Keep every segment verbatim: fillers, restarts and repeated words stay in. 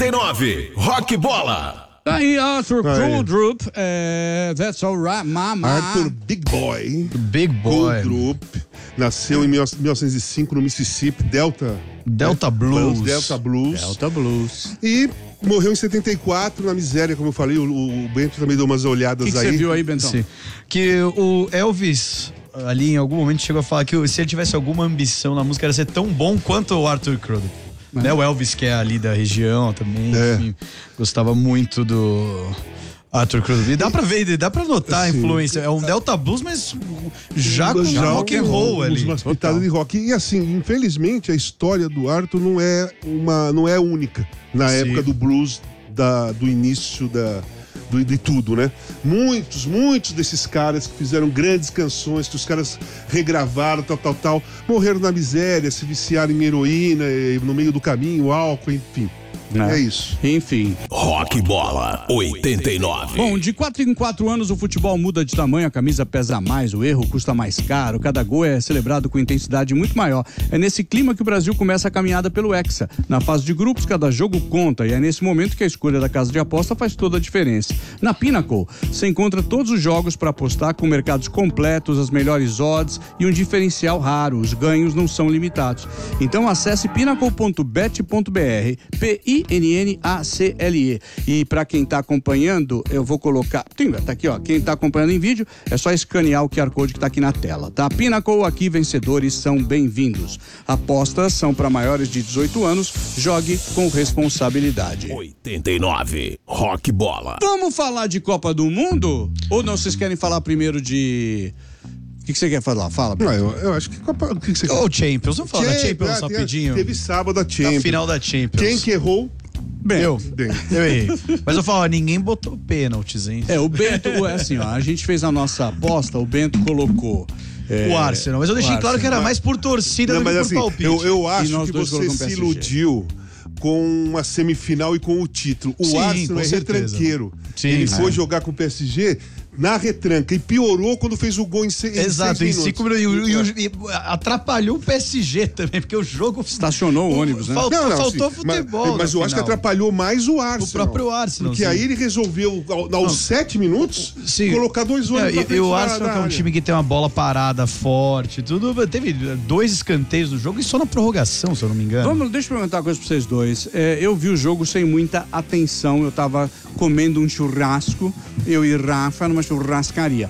e nove, Rock Bola. Aí, Arthur Coldrup, é, that's alright, mama. Arthur Big Boy. Big Boy. Coldrup. Nasceu em mil novecentos e cinco no Mississippi, Delta. Delta Blues. Delta Blues. Delta Blues. E morreu em setenta e quatro, na miséria, como eu falei. O, o Bento também deu umas olhadas que que aí. O que você viu aí, Bentão? Sim. Que o Elvis, ali em algum momento, chegou a falar que se ele tivesse alguma ambição na música, era ser tão bom quanto o Arthur Crudup. É. Né? O Elvis, que é ali da região também, é. enfim, gostava muito do Arthur Crudup. E dá pra ver, dá pra notar a influência. É um Delta Blues, mas já com já rock and roll ali. Umas pitadas de rock. E assim, infelizmente, a história do Arthur não é, uma, não é única. Na Sim. época do blues, da, do início da... Do, de tudo, né? Muitos, muitos desses caras que fizeram grandes canções, que os caras regravaram, tal, tal, tal, morreram na miséria, se viciaram em heroína, no meio do caminho, álcool, enfim. É, é isso. Enfim. Rock Bola oitenta e nove. Bom, de quatro em quatro anos o futebol muda de tamanho, a camisa pesa mais, o erro custa mais caro, cada gol é celebrado com intensidade muito maior. É nesse clima que o Brasil começa a caminhada pelo Hexa. Na fase de grupos, cada jogo conta e é nesse momento que a escolha da casa de aposta faz toda a diferença. Na Pinnacle, você encontra todos os jogos para apostar com mercados completos, as melhores odds e um diferencial raro. Os ganhos não são limitados. Então acesse pinnacle ponto bet ponto b r, P I N N A C L E. E para quem tá acompanhando, eu vou colocar, tá aqui ó, quem tá acompanhando em vídeo, é só escanear o Q R Code que tá aqui na tela, tá? Pinnacle, aqui vencedores são bem-vindos. Apostas são para maiores de dezoito anos, jogue com responsabilidade. oitenta e nove, Rock Bola. Vamos falar de Copa do Mundo? Ou não, vocês querem falar primeiro de... O que, que você quer falar? Fala. Não, eu, eu acho que... Copa, o que, que você quer? Ou Champions, vamos falar da Champions ah, rapidinho. Teve sábado a Champions. A final da Champions. Quem que errou? Bem, eu. Bem. Eu errei. Mas eu falo, ninguém botou pênaltis, hein? É, o Bento, é assim, ó, a gente fez a nossa aposta, o Bento colocou... É, o Arsenal, mas eu deixei claro que era mais por torcida não, do que por assim, palpite. Eu, eu acho que dois você se iludiu com a semifinal e com o título. O Sim, Arsenal é certeza. retranqueiro. Sim, Ele é. foi jogar com o P S G na retranca e piorou quando fez o gol em, se, em Exato, seis em cinco minutos. E, e, e, e atrapalhou o P S G também, porque o jogo... Estacionou o ônibus, né? Faltou, não, não, faltou sim, futebol. Mas, mas eu acho que atrapalhou mais o Arsenal. O próprio Arsenal. Porque sim. aí ele resolveu, aos não. sete minutos, Sim. colocar dois ônibus é, pra frente. E o Arsenal, que é um time que tem uma bola parada forte, tudo. Teve dois escanteios no jogo e só na prorrogação, se eu não me engano. Vamos, deixa eu perguntar uma coisa pra vocês dois. É, eu vi o jogo sem muita atenção, eu tava comendo um churrasco, eu e Rafa numa churrascaria.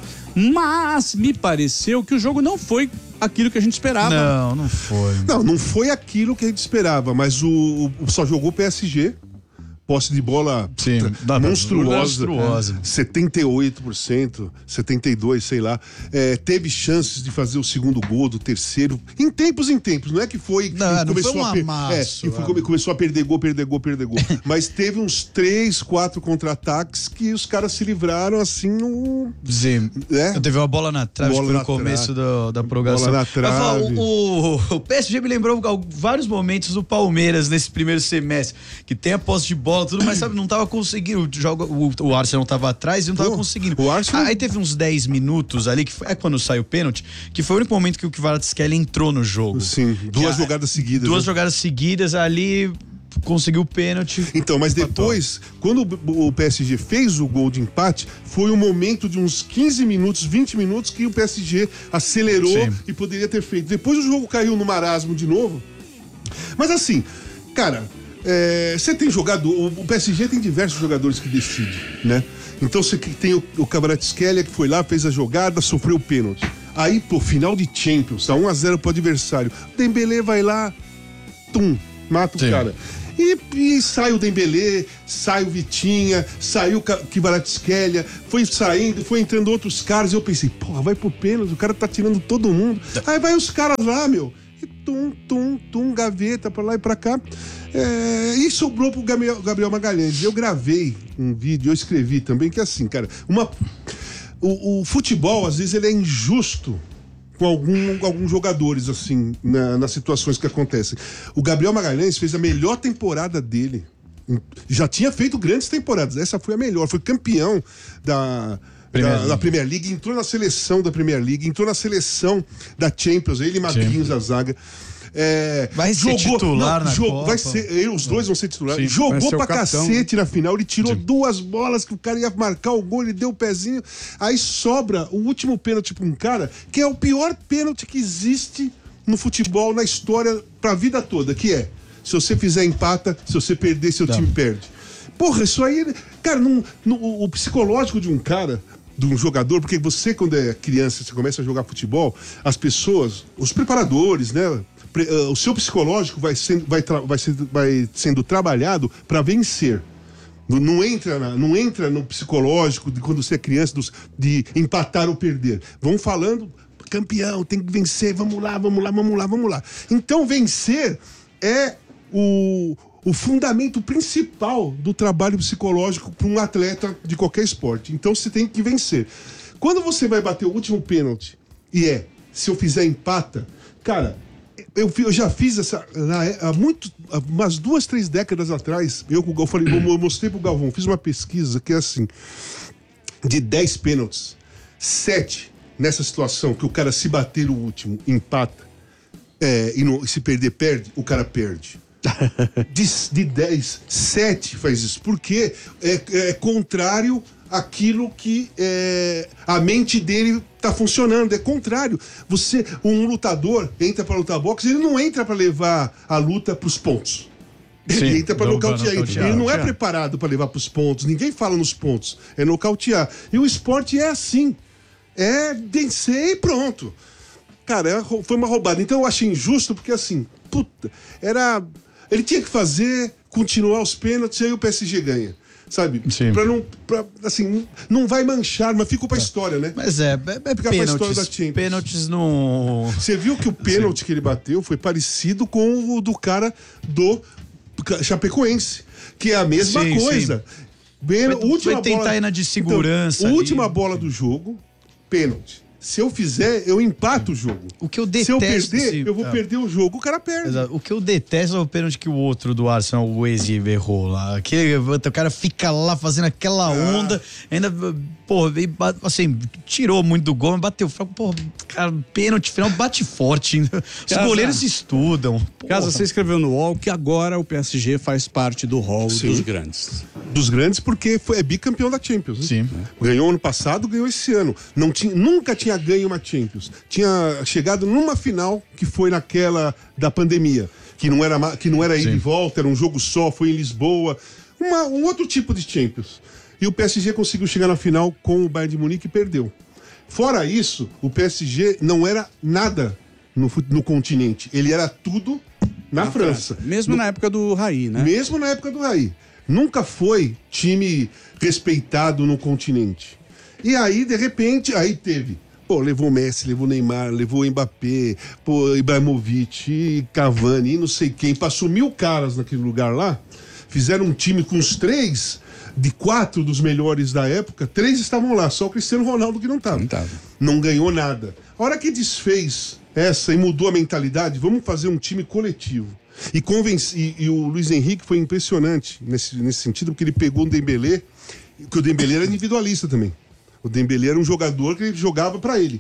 Mas me pareceu que o jogo não foi aquilo que a gente esperava. Não, não foi. Não, não foi aquilo que a gente esperava, mas o, o só jogou o P S G. Posse de bola Sim, monstruosa, monstruosa. setenta e oito por cento, setenta e dois por cento, sei lá. É, teve chances de fazer o segundo gol, do terceiro, em tempos em tempos. Não é que foi que não, começou não foi um a per... amasso, é, que foi, começou a perder gol, perder gol, perder gol. Mas teve uns três, quatro contra-ataques que os caras se livraram assim no... Sim. É? Teve uma bola na trave Bola no na começo trave. do, da prorrogação. Bola na trave. Falar, o, o, o P S G me lembrou vários momentos do Palmeiras nesse primeiro semestre, que tem a posse de bola, tudo, mas sabe, não tava conseguindo. O, jogo, o, o Arsenal tava atrás e não tava Pô, conseguindo. o Arsenal... Aí teve uns dez minutos ali, que foi, é quando sai o pênalti, que foi o único momento que o Kvaratskhelia entrou no jogo. Sim, duas que, jogadas seguidas. Duas né? jogadas seguidas ali, conseguiu o pênalti. Então, mas depois, quando o P S G fez o gol de empate, foi um momento de uns quinze minutos, vinte minutos que o P S G acelerou Sim. e poderia ter feito. Depois o jogo caiu no marasmo de novo. Mas assim, cara, você é, tem jogador, o P S G tem diversos jogadores que decidem, né? Então você tem o, o Kvaratskhelia que foi lá, fez a jogada, sofreu o pênalti. Aí, pô, final de Champions, tá um a zero pro adversário. O Dembélé vai lá, tum, mata Sim. o cara. E, e sai o Dembélé, sai o Vitinha, saiu o Kvaratskhelia, foi saindo, foi entrando outros caras. E eu pensei, porra, vai pro pênalti, o cara tá tirando todo mundo. Aí vai os caras lá, meu. E tum, tum, tum, gaveta pra lá e pra cá. É, e sobrou pro Gabriel, Gabriel Magalhães. Eu gravei um vídeo, eu escrevi também, que é assim, cara, uma, o, o futebol, às vezes, ele é injusto com algum, alguns jogadores, assim, na, nas situações que acontecem. O Gabriel Magalhães fez a melhor temporada dele. Já tinha feito grandes temporadas, essa foi a melhor, foi campeão da... Premier da, da Premier League, entrou na seleção da Premier League, entrou na seleção da Champions, ele e Marquinhos da zaga. É, vai ser jogou, titular não, na jogou, Copa. Vai ser, os dois vão ser titulares. Sim, vai jogou ser pra o capitão, cacete né? na final. Ele tirou Sim. duas bolas que o cara ia marcar o gol, ele deu o pezinho. Aí sobra o último pênalti pra um cara que é o pior pênalti que existe no futebol, na história, pra vida toda, que é: se você fizer empata, se você perder, seu time perde. Porra, isso aí... Cara, não, não, o psicológico de um cara, de um jogador, porque você, quando é criança, você começa a jogar futebol, as pessoas, os preparadores, né? O seu psicológico vai sendo, vai, tra, vai sendo, vai sendo trabalhado para vencer. Não, não, entra na, não entra no psicológico de quando você é criança, dos, de empatar ou perder. Vão falando, campeão, tem que vencer, vamos lá, vamos lá, vamos lá, vamos lá. Então, vencer é o... o fundamento principal do trabalho psicológico para um atleta de qualquer esporte. Então você tem que vencer. Quando você vai bater o último pênalti, e é, se eu fizer empata, cara, eu, eu já fiz essa, há muito, há umas duas, três décadas atrás, eu, eu falei, eu mostrei pro Galvão, fiz uma pesquisa que é assim, de dez pênaltis, sete nessa situação, que o cara se bater o último, empata, é, e não, se perder, perde, o cara perde. De, de dez, sete faz isso, porque é, é contrário àquilo que é, a mente dele tá funcionando, é contrário. Você, um lutador entra para lutar boxe, ele não entra para levar a luta para os pontos. Ele Sim, entra para nocautear. Ele não é preparado para levar para os pontos. Ninguém fala nos pontos, é nocautear. E o esporte é assim, é vencer e pronto. Cara, é, foi uma roubada. Então eu achei injusto, porque assim, puta, era... Ele tinha que fazer, continuar os pênaltis, e aí o P S G ganha. Sabe? Sim. Pra não, pra, assim, não vai manchar, mas fica pra história, né? Mas é, é, é Fica pra história da pênaltis. Champions. Pênaltis no... Você viu que o pênalti que ele bateu foi parecido com o do cara do Chapecoense, que é a mesma Sim, coisa. Bem, Foi- última foi tentar bola, ir na de segurança Então, ali. última bola do jogo, pênalti. Se eu fizer, eu empato o jogo. O que eu Se eu detesto, perder, sim. eu vou Ah. perder o jogo, o cara perde. Exato. O que eu detesto é o pênalti que o outro do Arsenal, o Eze, errou lá. Aquele, o cara fica lá fazendo aquela onda, ainda, pô, e ba- assim, tirou muito do gol, mas bateu fraco. Pô, cara, pênalti final bate forte. Os Casa. goleiros estudam. Porra. Casa, você escreveu no U O L que agora o P S G faz parte do hall Sim. dos grandes. Dos grandes, porque foi, é bicampeão da Champions. Né? Sim. Ganhou ano passado, ganhou esse ano. Não tinha, nunca tinha ganho uma Champions. Tinha chegado numa final que foi naquela da pandemia, que não era, ma- que não era ida e volta, era um jogo só, foi em Lisboa. Uma, um outro tipo de Champions. E o P S G conseguiu chegar na final com o Bayern de Munique e perdeu. Fora isso, o P S G não era nada no, fu- no continente. Ele era tudo na, França. Mesmo No- na época do Raí, né? Mesmo na época do Raí. Nunca foi time respeitado no continente. E aí, de repente, aí teve. Pô, levou o Messi, levou o Neymar, levou o Mbappé, pô, Ibrahimovic, e Cavani, e não sei quem. Passou mil caras naquele lugar lá. Fizeram um time com os três, de quatro dos melhores da época. Três estavam lá, só o Cristiano Ronaldo que não estava. Não tava. Não ganhou nada. A hora que desfez essa e mudou a mentalidade, vamos fazer um time coletivo. E, convence, e, e o Luiz Henrique foi impressionante nesse, nesse sentido, porque ele pegou o Dembélé, porque o Dembélé era individualista também. O Dembélé era um jogador que ele jogava pra ele.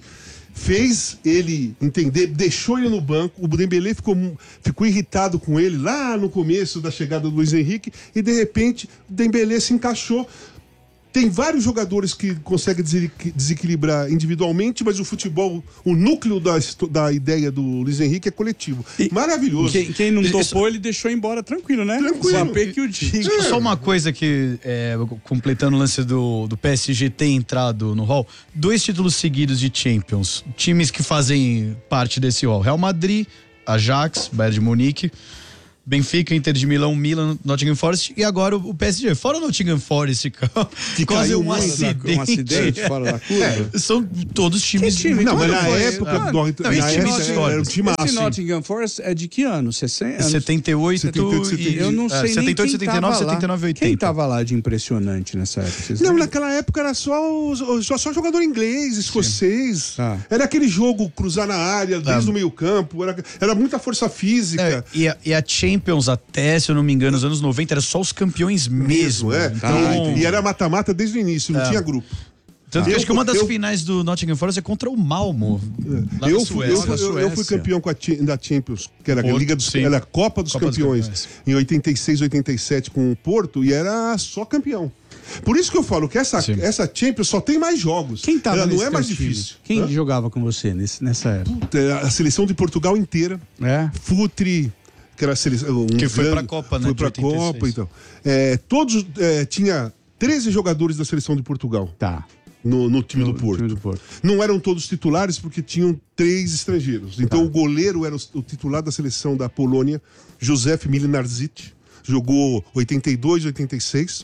Fez ele entender, deixou ele no banco. O Dembélé ficou, ficou irritado com ele lá no começo da chegada do Luiz Henrique e de repente o Dembélé se encaixou. Tem vários jogadores que conseguem desequil- desequilibrar individualmente, mas o futebol, o núcleo da, histo- da ideia do Luiz Henrique é coletivo. E- Maravilhoso. Quem, quem não Isso- topou, ele deixou embora tranquilo, né? Tranquilo. O A P que o diga. Só uma coisa que, é, completando o lance do, do P S G ter entrado no hall, dois títulos seguidos de Champions, times que fazem parte desse hall, Real Madrid, Ajax, Bayern de Munique, Benfica, Inter de Milão, Milan, Nottingham Forest e agora o, o P S G. Fora o Nottingham Forest, que quase caiu um muito, acidente. Um acidente fora da curva. São todos times... Que time? Não, mas Quando na foi? época Ah, do não, na esse time época histórico. era um time Esse massa. Nottingham Forest é de que ano? sessenta? Anos? setenta e oito, setenta e oito, e... Eu não sei é, nem setenta e oito, quem setenta e nove, tava lá. setenta e nove, oitenta. Quem tava lá de impressionante nessa época? Vocês Não, lembram? naquela época era só, os- só, só jogador inglês, escocês. Ah. Era aquele jogo cruzar na área, desde Ah. o meio campo. Era, era muita força física. É, e, a, e a Champions até, se eu não me engano, nos anos noventa, era só os campeões mesmo. é. Então, E- e era mata-mata desde o início, não É. tinha grupo. Tanto que Eu- acho que uma das eu- finais do Nottingham Forest é contra o Malmo. lá Eu na fui, Suécia. eu, fui- da eu- eu fui Suécia. campeão com a, Ti- da Champions, que era a Porto, Liga dos, sim. era a Copa dos Copa dos Campeões, Campeões. em oitenta e seis, oitenta e sete com o Porto, e era só campeão. Por isso que eu falo que essa, Sim. essa Champions só tem mais jogos. Quem tava Ela não nesse é mais teu time? difícil. Quem Hã? jogava com você nesse, nessa época? A seleção de Portugal inteira, É? Futre, que era a seleção. um Que foi grande- pra Copa, né, Foi de pra oitenta e seis. Copa, então. É, todos. é, tinha treze jogadores da seleção de Portugal Tá. no, no time No do Porto. time do Porto. Não eram todos titulares porque tinham três estrangeiros. Então o goleiro era o, o titular da seleção da Polônia, Józef Milinarczyk, jogou oitenta e dois, oitenta e seis.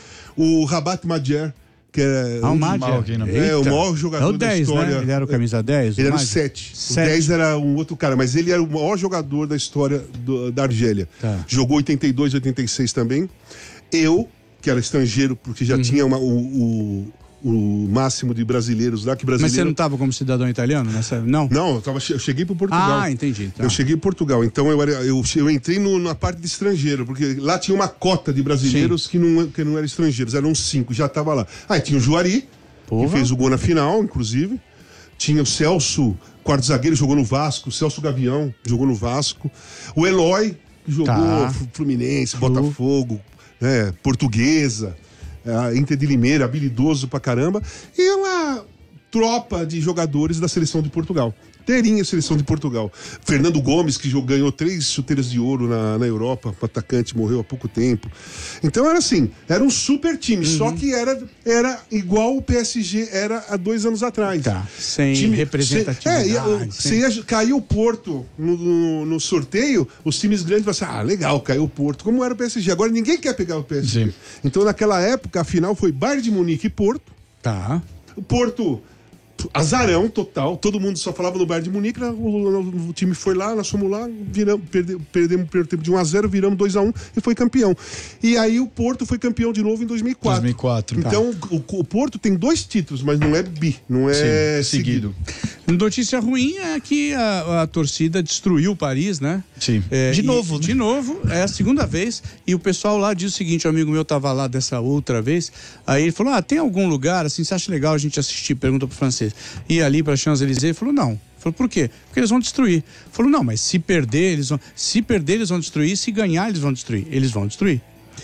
O Rabat Madjer, que é Ah, o um- Madjer. mal aqui, né? É, Eita. o maior jogador É o da dez, história. né? Ele era o camisa dez? Ele era o Madjer? sete. O Sete. dez era um outro cara, mas ele era o maior jogador da história do- da Argélia. Tá. Jogou oitenta e dois, oitenta e seis também. Eu, que era estrangeiro, porque Uhum. já tinha uma- o, o- o máximo de brasileiros lá, que Mas brasileiro... você não estava como cidadão italiano nessa? Não? Não, eu, tava, che- eu cheguei para Portugal. Ah, entendi. Tá. Eu cheguei em Portugal, então eu, era, eu, eu entrei no- na parte de estrangeiro, porque lá tinha uma cota de brasileiros que não, que não eram estrangeiros, eram cinco, já tava lá. Aí tinha o Juari, Porra. que fez o gol na final, inclusive. Tinha o Celso, quarto zagueiro, jogou no Vasco. O Celso Gavião, jogou no Vasco. O Eloy, que jogou Tá. Flu- Fluminense, Botafogo, né, Portuguesa, a Inter de Limeira, habilidoso pra caramba. E uma tropa de jogadores da seleção de Portugal. Inteirinha a seleção de Portugal. Fernando Gomes, que jogou- ganhou três chuteiras de ouro na, na Europa, o atacante, morreu há pouco tempo. Então era assim, era um super time, só que era, era igual o P S G era há dois anos atrás. Tá, sem representatividade, Sem, é, ia- sem- você ia, caiu o Porto no, no- no sorteio, os times grandes falaram assim, ah, legal, caiu o Porto. Como era o P S G? Agora ninguém quer pegar o P S G. Sim. Então naquela época, a final foi Bayern de Munique e Porto. Tá. O Porto, azarão total, todo mundo só falava no Bayern de Munique, né? o, o- o time foi lá, nós fomos lá, viramos, perde, perdemos o primeiro tempo de um a zero, viramos dois a um e foi campeão. E aí o Porto foi campeão de novo em dois mil e quatro. dois mil e quatro, tá. Então o, o Porto tem dois títulos, mas não é bi, não é Sim, seguido. Notícia ruim é que a, a torcida destruiu o Paris, né? Sim. É, De e- novo, né? De novo, é a segunda vez. E o pessoal lá diz o seguinte: um amigo meu tava lá dessa outra vez. Aí ele falou: ah, tem algum lugar assim, você acha legal a gente assistir? Pergunta pro francês. E ali pra Champs-Élysées, ele falou: não. Falou, por quê? Porque eles vão destruir. Falou, não, mas se perder, eles vão. Se perder, eles vão destruir, se ganhar, eles vão destruir. Eles vão destruir.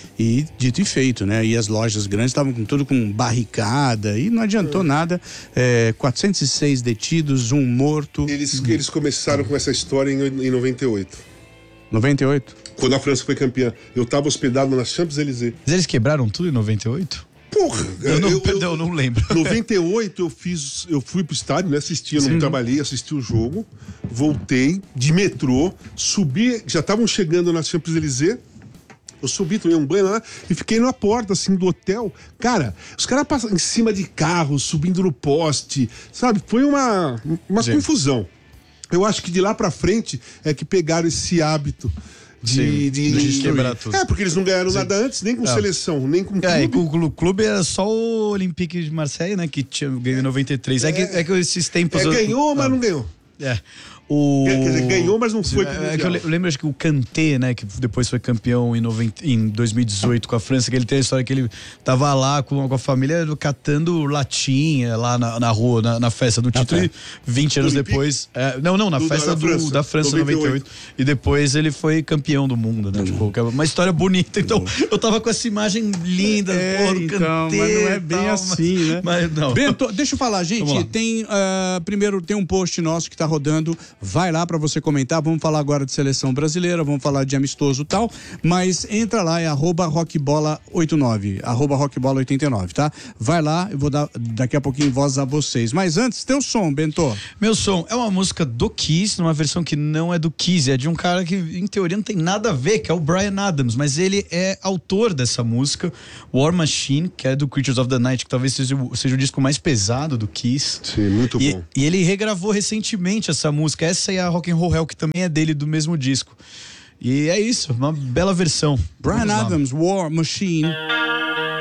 E dito e feito, né? E as lojas grandes estavam com tudo com barricada e não adiantou nada. É, quatrocentos e seis detidos, um morto. Eles, eles começaram com essa história em, em noventa e oito, noventa e oito? quando a França foi campeã. Eu estava hospedado na Champs-Élysées. Mas eles quebraram tudo em noventa e oito? Porra! Eu não, perdão, eu não lembro. Em noventa e oito eu fiz, eu fui pro estádio, né? Assisti, eu não trabalhei, assisti o jogo, voltei de metrô, subi, já estavam chegando na Champs-Élysées. Eu subi, tomei um banho lá e fiquei na porta, assim, do hotel. Cara, os caras passam em cima de carros, subindo no poste, sabe? Foi uma, uma Sim. confusão. Eu acho que de lá pra frente é que pegaram esse hábito de, Sim, de, de quebrar tudo. É, porque eles não ganharam nada antes, nem com É. seleção, nem com É, e clube. com o clube era só o Olympique de Marseille, né? Que tinha ganhou em noventa e três. É, que, é que esses tempos. É, ganhou, mas Ah, não ganhou. É. O... Quer dizer, ganhou, mas não foi pro É, é que eu Mundial. le- eu lembro, acho que o Kanté, né, que depois foi campeão em, noventa, em dois mil e dezoito com a França, que ele tem a história que ele tava lá com, com a família catando latinha lá na, na rua, na, na festa do título, e vinte anos Olympique? depois. é, não, não, na Do- festa da do- França, da França, noventa e noventa e oito. E depois ele foi campeão do mundo, né? Tipo, que é uma história bonita. Então, eu tava com essa imagem linda, É, porra, do então, Kanté. mas não é e bem tal, assim, mas, né? Mas não. Bento, deixa eu falar, Vamos lá. gente, tem, ah, primeiro tem um post nosso que tá rodando, vai lá pra você comentar, vamos falar agora de seleção brasileira, vamos falar de amistoso e tal, mas entra lá, é arroba rockbola oitenta e nove, arroba rockbola oitenta e nove, tá? Vai lá, eu vou dar daqui a pouquinho voz a vocês, mas antes, teu som, Bento. Meu som é uma música do Kiss, numa versão que não é do Kiss, é de um cara que, em teoria, não tem nada a ver, que é o Bryan Adams, mas ele é autor dessa música, War Machine, que é do Creatures of the Night, que talvez seja o, seja o disco mais pesado do Kiss. Sim, muito E, bom. e ele regravou recentemente essa música, essa e a Rock and Roll Hell, que também é dele, do mesmo disco. E é isso, uma bela versão. Bryan Vamos lá. Adams, War Machine.